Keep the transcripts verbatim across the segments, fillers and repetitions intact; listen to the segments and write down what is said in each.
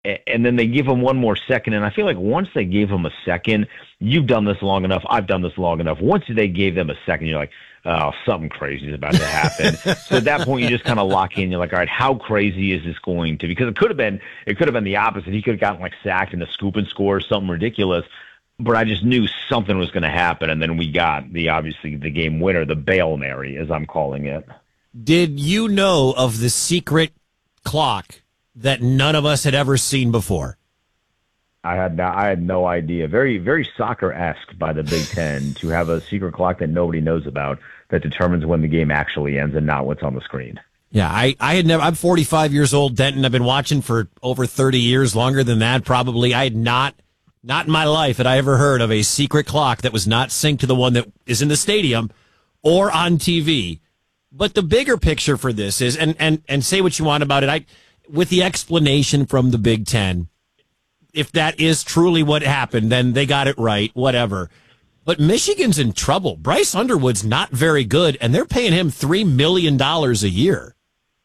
and then they give him one more second. And I feel like once they gave him a second, you've done this long enough, I've done this long enough. Once they gave them a second, you're like, oh, something crazy is about to happen. So at that point, you just kind of lock in. You're like, all right, how crazy is this going to be? Because it could have been, it could have been the opposite. He could have gotten like sacked in a scoop and score or something ridiculous. But I just knew something was going to happen. And then we got the, obviously the game winner, the Bail Mary, as I'm calling it. Did you know of the secret clock that none of us had ever seen before? I had no, I had no idea. Very, very soccer-esque by the Big Ten to have a secret clock that nobody knows about that determines when the game actually ends and not what's on the screen. Yeah, I, I had never, I'm forty-five years old, Denton. I've been watching for over thirty years, longer than that probably. I had not, not in my life had I ever heard of a secret clock that was not synced to the one that is in the stadium or on T V. But the bigger picture for this is, and, and, and say what you want about it, I, with the explanation from the Big Ten, if that is truly what happened, then they got it right, whatever. But Michigan's in trouble. Bryce Underwood's not very good, and they're paying him three million dollars a year.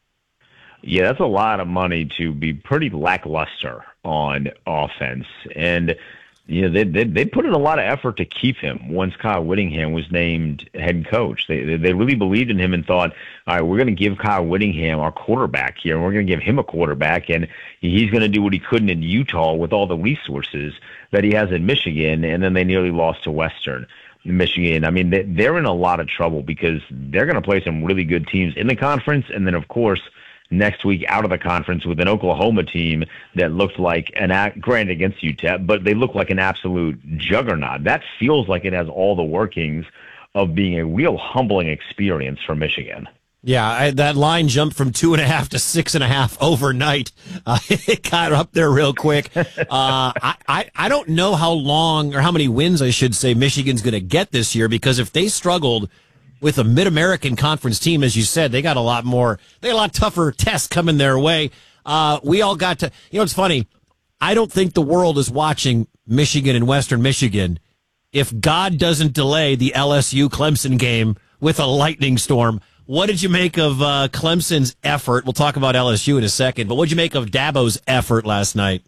Yeah, that's a lot of money to be pretty lackluster on offense. And, you know, they, they, they put in a lot of effort to keep him once Kyle Whittingham was named head coach. They, they really believed in him and thought, all right, we're going to give Kyle Whittingham our quarterback here, and we're going to give him a quarterback, and he's going to do what he couldn't in Utah with all the resources that he has in Michigan, and then they nearly lost to Western Michigan. I mean, they're in a lot of trouble because they're going to play some really good teams in the conference, and then, of course, next week out of the conference with an Oklahoma team that looked like an act, granted against U T E P, but they look like an absolute juggernaut. That feels like it has all the workings of being a real humbling experience for Michigan. Yeah, I, that line jumped from two and a half to six and a half overnight. Uh, it got up there real quick. Uh, I, I, I don't know how long or how many wins, I should say, Michigan's going to get this year, because if they struggled with a Mid-American Conference team, as you said, they got a lot more, they got a lot tougher tests coming their way. Uh, we all got to, you know, it's funny. I don't think the world is watching Michigan and Western Michigan if God doesn't delay the L S U Clemson game with a lightning storm. What did you make of uh, Clemson's effort? We'll talk about L S U in a second, but what did you make of Dabo's effort last night?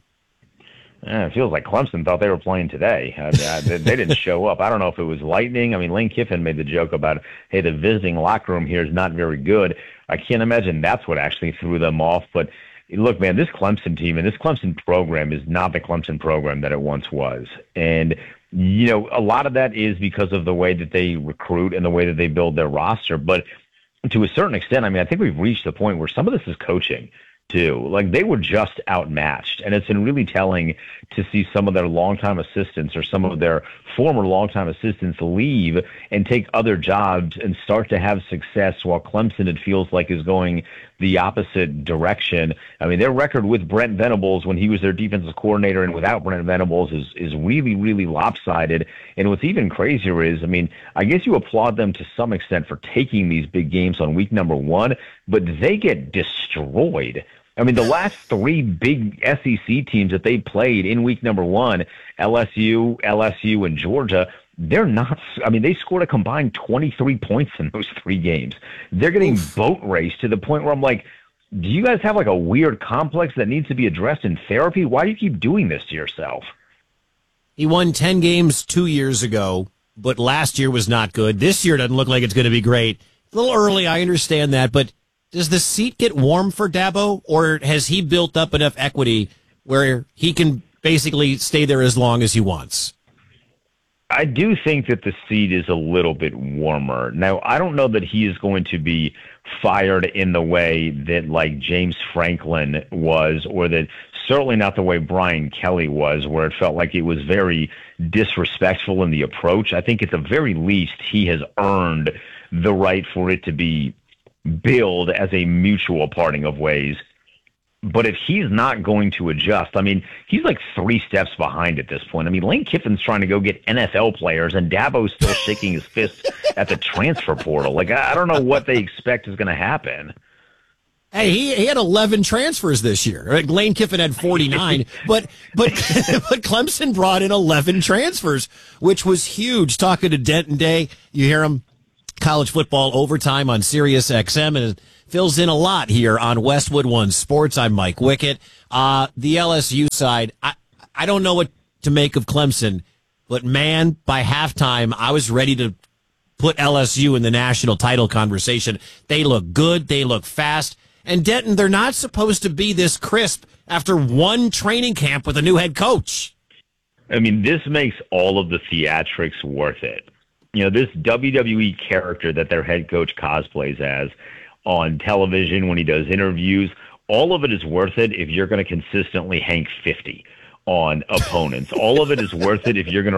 Yeah, it feels like Clemson thought they were playing today. I mean, I, they, they didn't show up. I don't know if it was lightning. I mean, Lane Kiffin made the joke about, hey, the visiting locker room here is not very good. I can't imagine that's what actually threw them off. But look, man, this Clemson team and this Clemson program is not the Clemson program that it once was. And, you know, a lot of that is because of the way that they recruit and the way that they build their roster. But to a certain extent, I mean, I think we've reached the point where some of this is coaching too. Like, they were just outmatched, and it's been really telling to see some of their longtime assistants or some of their former longtime assistants leave and take other jobs and start to have success, while Clemson, it feels like, is going the opposite direction. I mean, their record with Brent Venables when he was their defensive coordinator and without Brent Venables is is really, really lopsided. And what's even crazier is, I mean, I guess you applaud them to some extent for taking these big games on week number one, but they get destroyed. I mean, the last three big S E C teams that they played in week number one, L S U, L S U, and Georgia, they're not, I mean, they scored a combined twenty-three points in those three games. They're getting Oof. boat raced to the point where I'm like, do you guys have like a weird complex that needs to be addressed in therapy? Why do you keep doing this to yourself? He won ten games two years ago, but last year was not good. This year doesn't look like it's going to be great. A little early, I understand that, but does the seat get warm for Dabo, or has he built up enough equity where he can basically stay there as long as he wants? I do think that the seat is a little bit warmer. Now, I don't know that he is going to be fired in the way that, like, James Franklin was, or that certainly not the way Brian Kelly was, where it felt like it was very disrespectful in the approach. I think at the very least he has earned the right for it to be billed as a mutual parting of ways. But if he's not going to adjust, I mean, he's like three steps behind at this point. I mean, Lane Kiffin's trying to go get N F L players, and Dabo's still shaking his fist at the transfer portal. Like, I don't know what they expect is going to happen. Hey, he, he had eleven transfers this year. Lane Kiffin had forty-nine, but but but Clemson brought in eleven transfers, which was huge. Talking to Denton Day, you hear him, college football overtime on Sirius X M, and it fills in a lot here on Westwood One Sports. I'm Mike Wickett. Uh, the L S U side, I, I don't know what to make of Clemson, but man, by halftime, I was ready to put L S U in the national title conversation. They look good. They look fast. And Denton, they're not supposed to be this crisp after one training camp with a new head coach. I mean, this makes all of the theatrics worth it. You know, this W W E character that their head coach cosplays as on television when he does interviews, all of it is worth it if you're going to consistently hank fifty on opponents. All of it is worth it if you're going to